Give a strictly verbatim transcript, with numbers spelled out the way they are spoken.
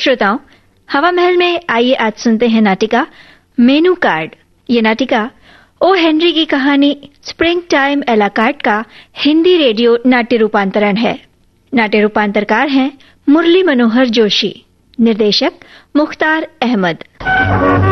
श्रोताओं, हवा महल में आइए आज सुनते हैं नाटिका मेनू कार्ड। ये नाटिका ओ हेनरी की कहानी स्प्रिंग टाइम एला कार्ड का हिंदी रेडियो नाट्य रूपांतरण है। नाट्य रूपांतरकार हैं मुरली मनोहर जोशी, निर्देशक मुख्तार अहमद।